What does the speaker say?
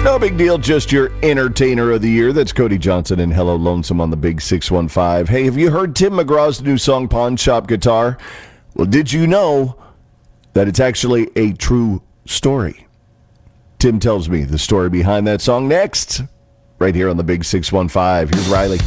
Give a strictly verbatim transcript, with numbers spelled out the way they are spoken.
No big deal, just your entertainer of the year. That's Cody Johnson and Hello Lonesome on the Big six one five. Hey, have you heard Tim McGraw's new song, Pawn Shop Guitar? Well, did you know that it's actually a true story? Tim tells me the story behind that song next, right here on the Big six one five. Here's Riley.